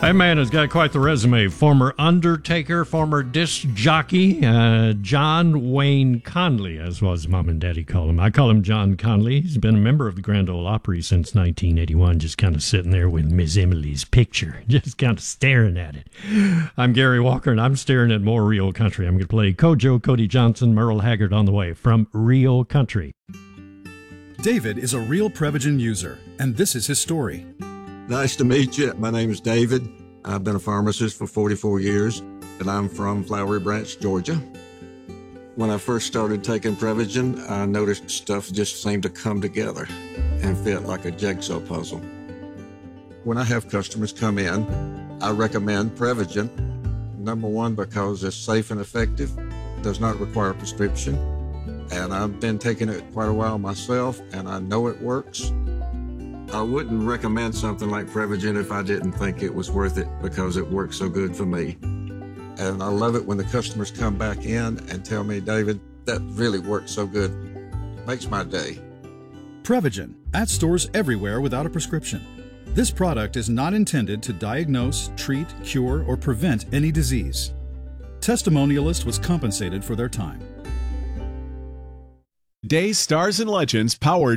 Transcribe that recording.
That man has got quite the resume. Former Undertaker, former disc jockey, John Wayne Conley, as well as Mom and Daddy call him. I call him John Conley. He's been a member of the Grand Ole Opry since 1981, just kind of sitting there with Miss Emily's picture, just kind of staring at it. I'm Gary Walker, and I'm staring at more Real Country. I'm going to play Kojo, Cody Johnson, Merle Haggard on the way from Real Country. David is a real Prevagen user, and this is his story. Nice to meet you. My name is David. I've been a pharmacist for 44 years, and I'm from Flowery Branch, Georgia. When I first started taking Prevagen, I noticed stuff just seemed to come together and fit like a jigsaw puzzle. When I have customers come in, I recommend Prevagen. Number one, because it's safe and effective, does not require a prescription, and I've been taking it quite a while myself, and I know it works. I wouldn't recommend something like Prevagen if I didn't think it was worth it because it works so good for me. And I love it when the customers come back in and tell me, David, that really works so good. Makes my day. Prevagen, at stores everywhere without a prescription. This product is not intended to diagnose, treat, cure, or prevent any disease. Testimonialist was compensated for their time. Days, Stars, and Legends powered